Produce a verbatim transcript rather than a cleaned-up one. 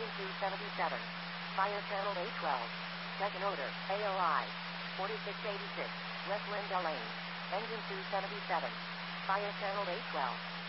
Engine two seventy-seven. Fire channel A twelve. Second order, A O I. forty-six eighty-six, West Lindell Lane. Engine two seventy-seven. Fire channel A twelve.